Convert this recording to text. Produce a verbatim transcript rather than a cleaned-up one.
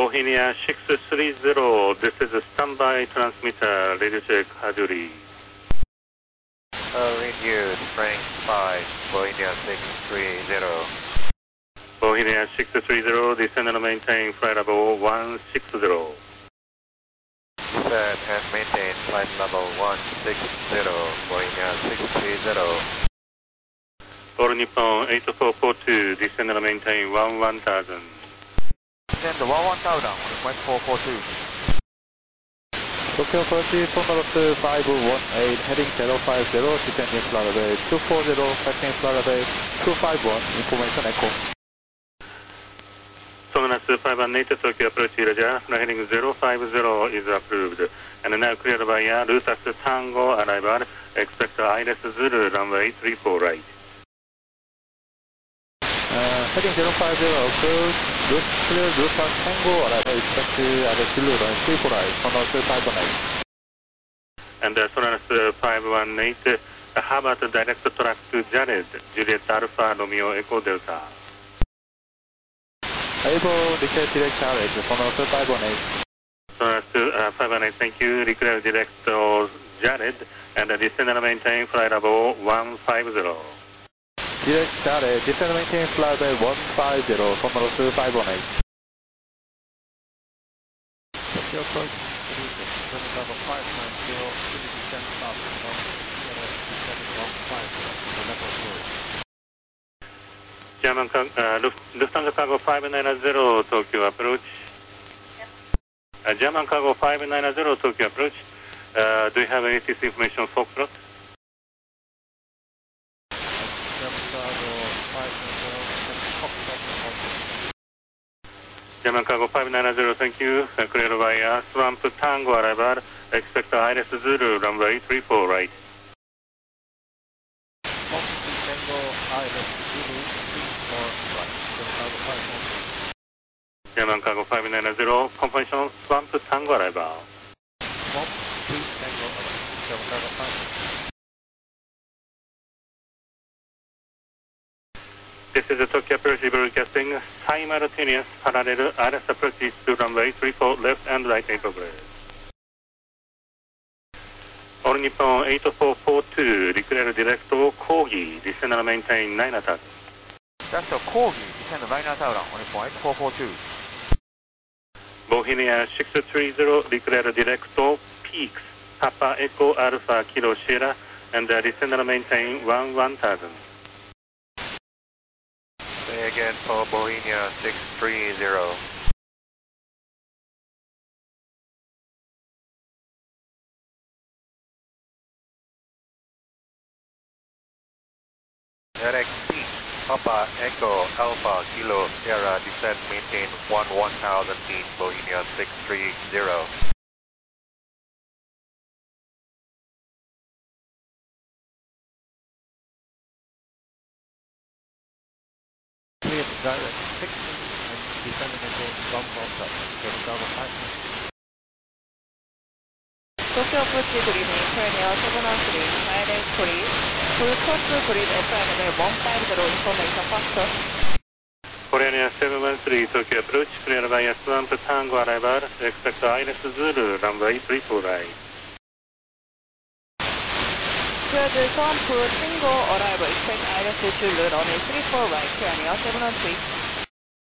Bohemia six three zero, this is a standby transmitter, radio check, Hajuri. Uh, radio, Frank five, Bohemia six three zero. Bohemia six three zero, descend and maintain flight level one six zero. Descend and maintain flight level one six zero, Bohemia six three zero. All Nippon eight four four two, descend and maintain one one thousand. Descend one one thousand, one four four two. Tokyo Approach, Phonolos five one eight, heading zero five zero, descending flight level two four zero, taxiing flight level two five one, information echo. Sonas five one eight, Tokyo Approach, Raja, heading zero five zero is approved. And now cleared by air, Lutas Tango arrival, expect Iris Zulu, runway three four right. Uh, heading zero five zero, approach, route clear, Lutas Tango arrival, expect Iris Zulu, runway three four right, Sonas five one eight. And uh, Sonas five one eight, uh, how about the direct track to Jared, Juliet Alpha, Romeo Echo Delta? Able, declare direct Jared, Sonas five one eight. Sonas uh, five one eight, thank you, declare direct uh, Jared, and uh, descend and maintain flight level one five zero. Direct Jared, descend and maintain flight level one five zero, Sonas five one eight. Tokyo Approach, descend level five nine zero, descend stop, descend one five zero, level four. German uh, Lufthansa Cargo five nine zero, Tokyo Approach. Uh, German Cargo five nine zero, Tokyo Approach. Uh, do you have any this information, Foxtrot? German Cargo five nine zero, Foxtrot. German Cargo five nine zero, thank you. Uh, cleared by uh, Swamp Tango arrival. Expect Iris Zulu, runway three four right. Swamp Tango, Iris Zulu, three four right. German Cargo five nine zero. German Cargo five nine zero, confirmation, Swamp Tango arrival. Swamp Tango arrival. German Cargo five. This is the Tokyo Approach broadcasting, simultaneous parallel R S approaches to runway three four left and right in progress. All Nippon eight four four two, declare direct Kogi, descend and maintain nine attack. That's a Kogi, descend nine thousand, on point four four two. Bohemia six three zero, declare direct Peaks, Papa Echo Alpha Kilo Sierra, and uh, descend and maintain one one thousand. Say again for Bohemia six three zero. Direct Peak, Papa Echo Alpha Kilo Sierra, descend maintain one one thousand feet, Bohemia six three zero. Clear direct six and descend and maintain one one thousand. German Cargo five. Tokyo Approach, good evening, Korean seven one three, Silent Police, full course grid F I level one five zero, information factor. Korean seven one three, Tokyo Approach, cleared by Swamp Tango arrival, expect Iris Zulu, runway three four right. Cleared Swamp Tango arrival, expect Iris Zulu, runway three four right, Korean seven one three.